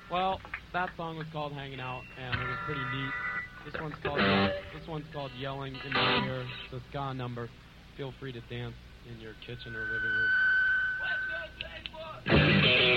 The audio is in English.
Well, that song was called "Hanging Out," and it was pretty neat. This one's called "Yelling in the Air." It's a ska number. Feel free to dance in your kitchen or living room.